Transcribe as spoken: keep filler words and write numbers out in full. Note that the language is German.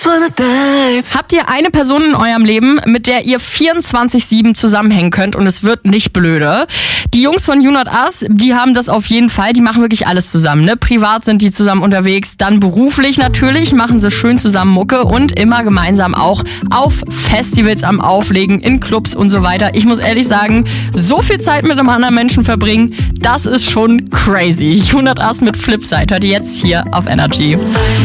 just wanna dive. Habt ihr eine Person in eurem Leben, mit der ihr vierundzwanzig sieben zusammenhängen könnt und es wird nicht blöde? Die Jungs von You Not Us, die haben das auf jeden Fall. Die machen wirklich alles zusammen. Ne? Privat sind die zusammen unterwegs, dann beruflich natürlich, machen sie schön zusammen Mucke und immer gemeinsam auch auf Festivals am Auflegen, in Clubs und so weiter. Ich muss ehrlich sagen, so viel Zeit mit einem anderen Menschen verbringen, das ist schon crazy. You Not Us mit Flipside hört ihr jetzt hier auf Energy.